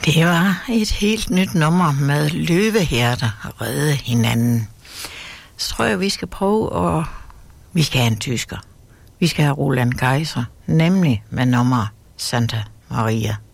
Det var et helt nyt nummer med løvehjerter at redde hinanden. Så tror jeg, vi skal prøve vi skal have en tysker. Vi skal have Roland Kaiser, nemlig med nummer Santa Maria.